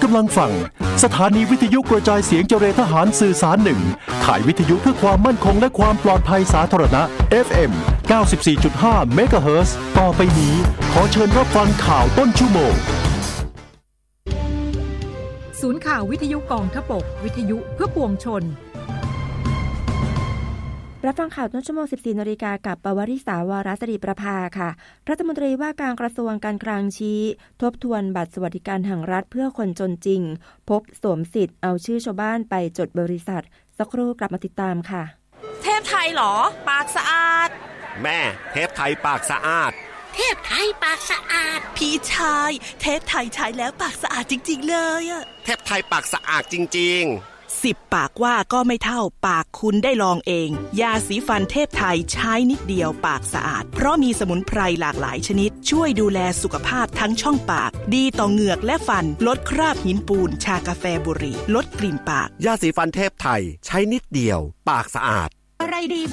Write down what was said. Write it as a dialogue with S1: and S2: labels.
S1: ำลังฟังสถานีวิทยุกระจายเสียงเจรทหารสื่อสาร1ข่ายวิทยุเพื่อความมั่นคงและความปลอดภัยสาธารณะ FM 94.5 เมกะเฮิรตซ์ต่อไปนี้ขอเชิญรับฟังข่าวต้นชั่วโมง
S2: ศูนย์ข่าววิทยุกองทพบกวิทยุเพื่อปวงชน
S3: รับฟังข่าวต้นชั่วโมง 14 น.กับปวริษาวรศิริประภาค่ะรัฐมนตรีว่าการกระทรวงการคลังชี้ทบทวนบัตรสวัสดิการแห่งรัฐเพื่อคนจนจริงพบสวมสิทธิ์เอาชื่อชาวบ้านไปจดบริษัทสักครู่กลับมาติดตามค่ะ
S4: เทพไทยเหรอปากสะอาด
S5: แม่เทพไทยปากสะอาด
S4: เทพไทยปากสะอาดพี่ชายเทพไทยใช้แล้วปากสะอาดจริงๆเลยอะ
S5: เทพไทยปากสะอาดจริงๆ
S4: 10 ปากว่าก็ไม่เท่าปากคุณได้ลองเองยาสีฟันเทพไทยใช้นิดเดียวปากสะอาดเพราะมีสมุนไพรหลากหลายชนิดช่วยดูแลสุขภาพทั้งช่องปากดีต่อเหงือกและฟันลดคราบหินปูนชากาแฟบุหรี่ลดกลิ่นปาก
S5: ยาสีฟันเทพไทยใช้นิดเดียวปากสะอาด
S4: อะไรดี